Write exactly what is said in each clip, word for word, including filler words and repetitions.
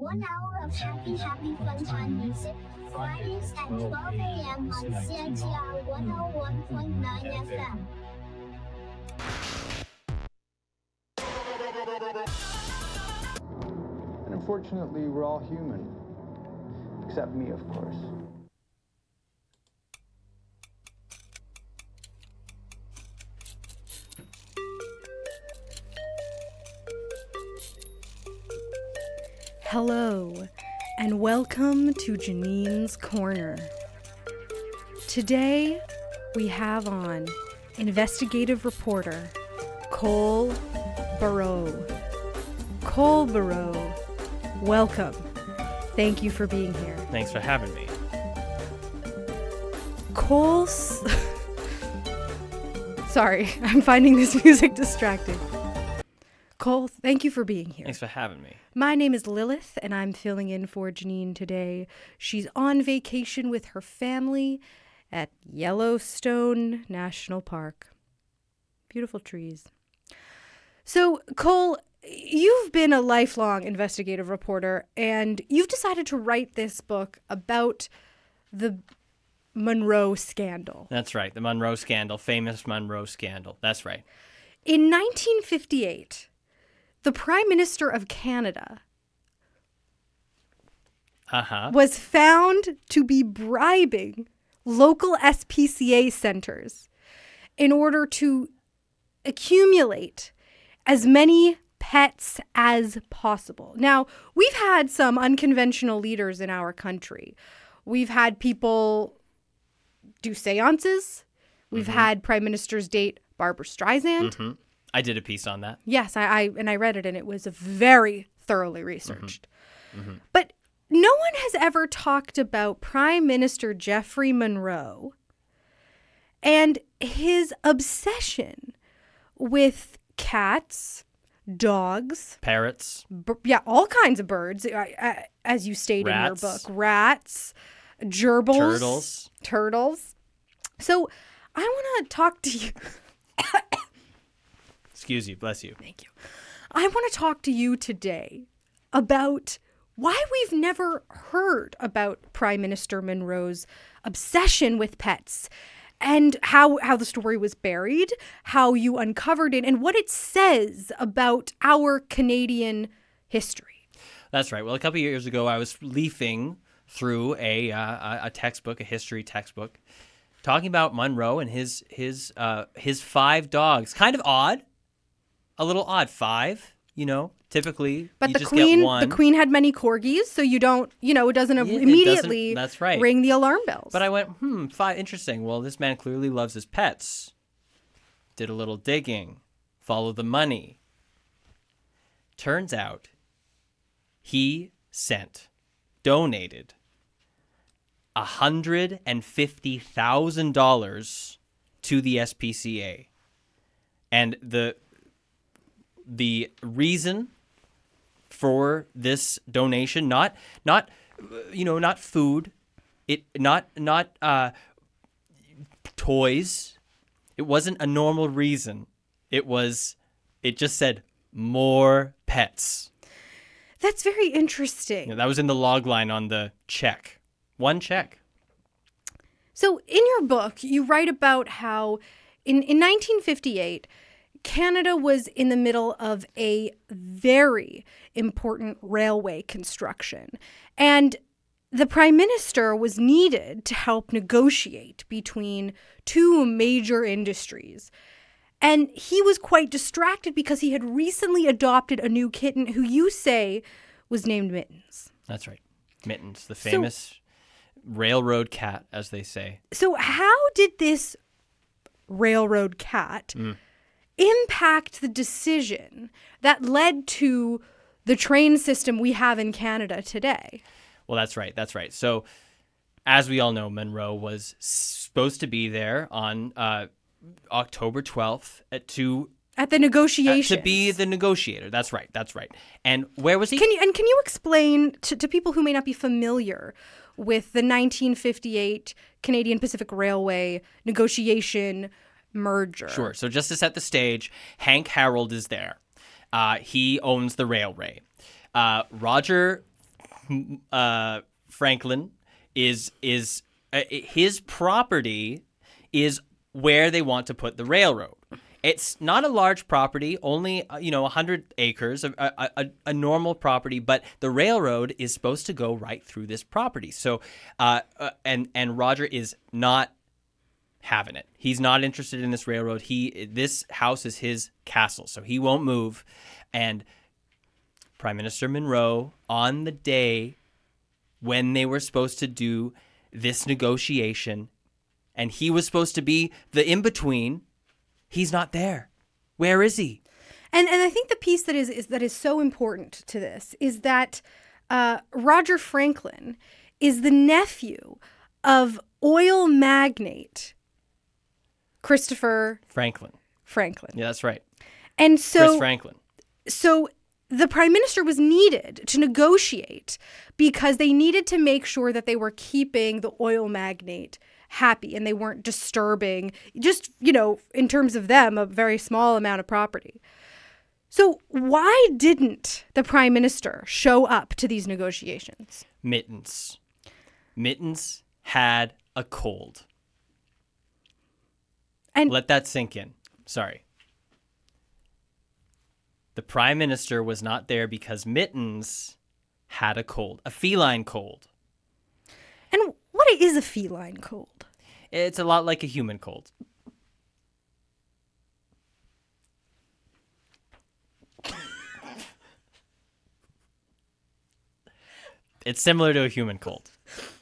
one hour of happy, happy fun time music. Fridays at twelve a.m. on C I T R one oh one point nine F M. And unfortunately, we're all human. Except me, of course. Hello, and welcome to Janine's Corner. Today, we have on investigative reporter Cole Barreau. Cole Barreau, welcome. Thank you for being here. Thanks for having me. Cole... S- Sorry, I'm finding this music distracting. Cole, thank you for being here. Thanks for having me. My name is Lilith, and I'm filling in for Janine today. She's on vacation with her family at Yellowstone National Park. Beautiful trees. So, Cole, you've been a lifelong investigative reporter, and you've decided to write this book about the Monroe scandal. That's right, the Monroe scandal, famous Monroe scandal. That's right. In nineteen fifty-eight, the Prime Minister of Canada Uh-huh. was found to be bribing local S P C A centers in order to accumulate as many pets as possible. Now, we've had some unconventional leaders in our country. We've had people do seances. We've Mm-hmm. had Prime Ministers date Barbara Streisand. Mm-hmm. I did a piece on that. Yes, I, I and I read it, and it was very thoroughly researched. Mm-hmm. But no one has ever talked about Prime Minister Jeffrey Monroe and his obsession with cats, dogs, Parrots. b- yeah, all kinds of birds, uh, uh, as you state in your Rats. book. Rats, gerbils, Turtles. turtles. So I want to talk to you. Excuse you, bless you. Thank you. I want to talk to you today about why we've never heard about Prime Minister Monroe's obsession with pets and how, how the story was buried, how you uncovered it, and what it says about our Canadian history. That's right. Well, a couple of years ago, I was leafing through a uh, a textbook, a history textbook, talking about Monroe and his his uh, his five dogs. Kind of odd, a little odd. Five, you know. Typically, But you the just queen, get one. the queen had many corgis, so you don't, you know, it doesn't Yeah, it doesn't- immediately that's right. ring the alarm bells. But I went, hmm, five, interesting. Well, this man clearly loves his pets. Did a little digging. Follow the money. Turns out he sent, donated one hundred fifty thousand dollars to the S P C A. And the the reason for this donation, not not you know, not food, it not not uh, toys. It wasn't a normal reason. It was, it just said more pets. That's very interesting. You know, that was in the log line on the check. One check. So in your book, you write about how in, in nineteen fifty-eight, Canada was in the middle of a very important railway construction. And the Prime Minister was needed to help negotiate between two major industries. And he was quite distracted because he had recently adopted a new kitten who you say was named Mittens. That's right. Mittens, the famous railroad cat, as they say. So how did this railroad cat Mm. impact the decision that led to the train system we have in Canada today? Well, that's right. That's right. So, as we all know, Monroe was supposed to be there on uh, October twelfth at to At the uh, negotiations. to be the negotiator. That's right. That's right. And where was he? Can you and can you explain to, to people who may not be familiar with the nineteen fifty-eight Canadian Pacific Railway negotiation merger? Sure. So just to set the stage, Hank Harold is there. Uh, he owns the railway. Uh, Roger uh, Franklin is is uh, his property is where they want to put the railroad. It's not a large property, only uh, you know one hundred acres, a, a, a, a normal property, but the railroad is supposed to go right through this property. So, uh, uh, and and Roger is not having it. He's not interested in this railroad. He this house is his castle, so he won't move. And Prime Minister Monroe, on the day when they were supposed to do this negotiation, and he was supposed to be the in-between, he's not there. Where is he? And and I think the piece that is, is that is so important to this is that uh, Roger Franklin is the nephew of oil magnate Christopher Franklin. Franklin. Yeah, that's right. And so Chris Franklin. So the prime minister was needed to negotiate because they needed to make sure that they were keeping the oil magnate happy and they weren't disturbing, just, you know, in terms of them, a very small amount of property. So why didn't the prime minister show up to these negotiations? Mittens. Mittens had a cold. And let that sink in. Sorry. The prime minister was not there because Mittens had a cold, a feline cold. And what is a feline cold? It's a lot like a human cold. It's similar to a human cold.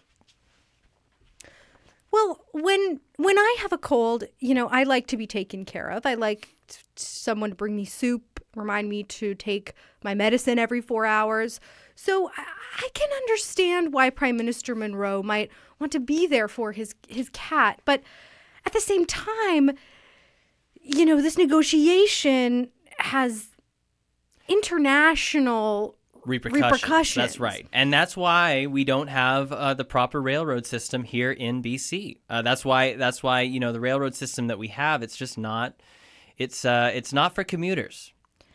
Well, when when I have a cold, you know, I like to be taken care of. I like t- someone to bring me soup, remind me to take my medicine every four hours. So I, I can understand why Prime Minister Monroe might want to be there for his his cat. But at the same time, you know, this negotiation has international Repercussions. repercussions. That's right. And that's why we don't have uh, the proper railroad system here in B C. Uh, that's why that's why, you know, the railroad system that we have, it's just not it's uh, it's not for commuters.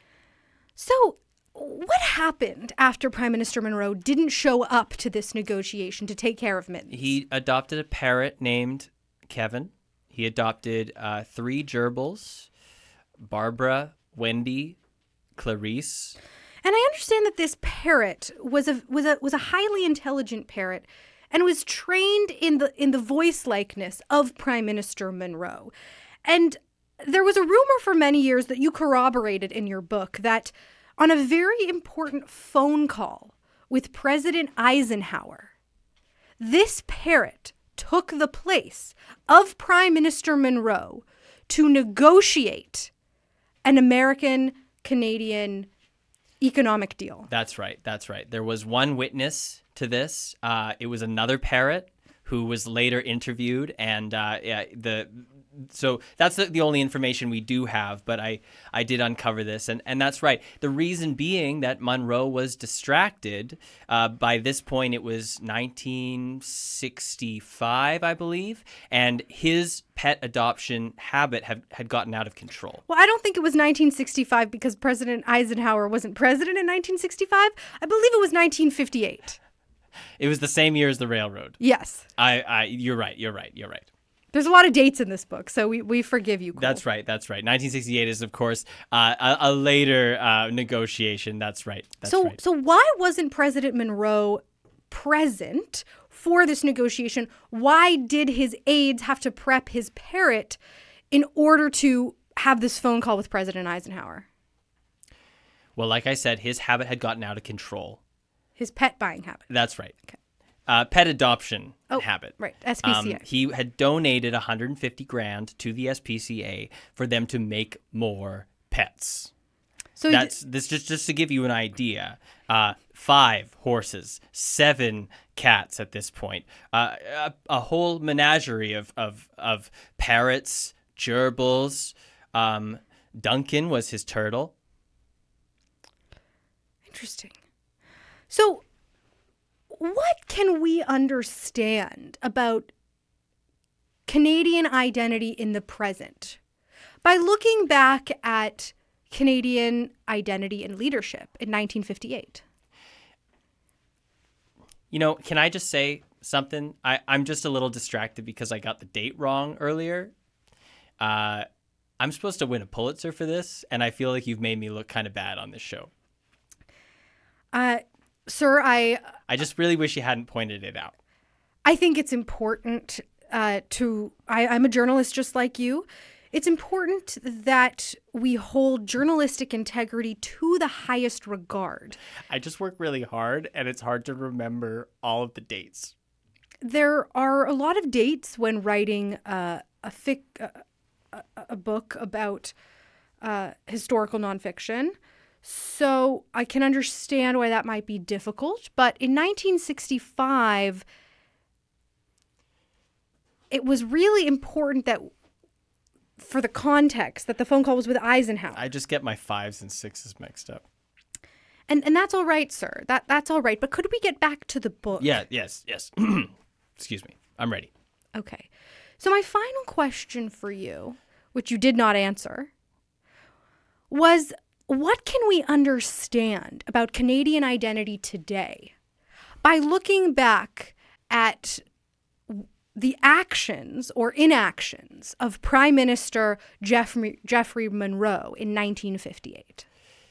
So what happened after Prime Minister Monroe didn't show up to this negotiation to take care of Mittens? He adopted a parrot named Kevin. He adopted uh, three gerbils, Barbara, Wendy, Clarice. And I understand that this parrot was a was a was a highly intelligent parrot and was trained in the in the voice likeness of Prime Minister Monroe. And there was a rumor for many years that you corroborated in your book that on a very important phone call with President Eisenhower, this parrot took the place of Prime Minister Monroe to negotiate an American-Canadian economic deal. That's right. That's right. There was one witness to this. Uh, it was another parrot who was later interviewed, and uh, yeah, the so that's the, the only information we do have. But I I did uncover this, and and that's right. The reason being that Monroe was distracted. Uh, by this point, it was nineteen sixty-five, I believe, and his pet adoption habit had had gotten out of control. Well, I don't think it was nineteen sixty-five because President Eisenhower wasn't president in nineteen sixty-five. I believe it was nineteen fifty-eight. It was the same year as the railroad. Yes. I, I you're right. You're right. You're right. There's a lot of dates in this book, so we, we forgive you, Cole. That's right. That's right. nineteen sixty-eight is, of course, uh, a, a later uh, negotiation. That's right. That's so, right. So why wasn't President Monroe present for this negotiation? Why did his aides have to prep his parrot in order to have this phone call with President Eisenhower? Well, like I said, his habit had gotten out of control. His pet buying habit. That's right. Okay. Uh, pet adoption oh, habit. Right, S P C A. Um, he had donated one hundred fifty grand to the S P C A for them to make more pets. So that's this just just to give you an idea. Uh, five horses, seven cats at this point. Uh, a, a whole menagerie of of of parrots, gerbils. Um, Duncan was his turtle. Interesting. So, what can we understand about Canadian identity in the present by looking back at Canadian identity and leadership in nineteen fifty-eight? You know, can I just say something? I, I'm just a little distracted because I got the date wrong earlier. Uh, I'm supposed to win a Pulitzer for this, and I feel like you've made me look kind of bad on this show. Uh, sir, I I just really wish you hadn't pointed it out. I think it's important uh, to. I, I'm a journalist just like you. It's important that we hold journalistic integrity to the highest regard. I just work really hard, and it's hard to remember all of the dates. There are a lot of dates when writing uh, a fic, uh, a, a book about uh, historical nonfiction. So I can understand why that might be difficult. But in nineteen sixty-five, it was really important that, for the context, that the phone call was with Eisenhower. I just get my fives and sixes mixed up. And and that's all right, sir. That that's all right. But could we get back to the book? Yeah, yes, yes. Excuse me. I'm ready. Okay. So my final question for you, which you did not answer, was what can we understand about Canadian identity today by looking back at the actions or inactions of Prime Minister Jeffrey, Jeffrey Monroe in nineteen fifty-eight?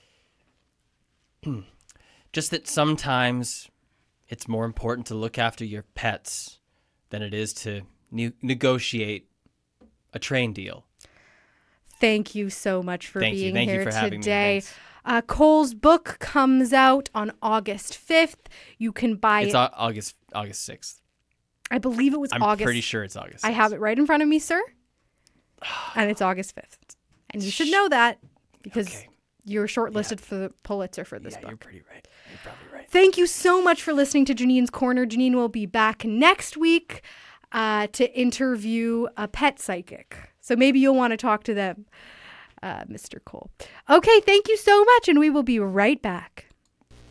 Just that sometimes it's more important to look after your pets than it is to ne- negotiate a train deal. Thank you so much for Thank you. being Thank you here for having me. today. Thanks. Uh, Cole's book comes out on August fifth. You can buy It's it. au- August August sixth. I believe it was I'm August. pretty sure it's August I sixth. have it right in front of me, sir. And it's August fifth. And you should know that because Okay. you're shortlisted for the Pulitzer for this Yeah, book. you're pretty right. You're probably right. Thank you so much for listening to Janine's Corner. Janine will be back next week uh, to interview a pet psychic. So maybe you'll want to talk to them, uh, Mister Cole. Okay, thank you so much, and we will be right back.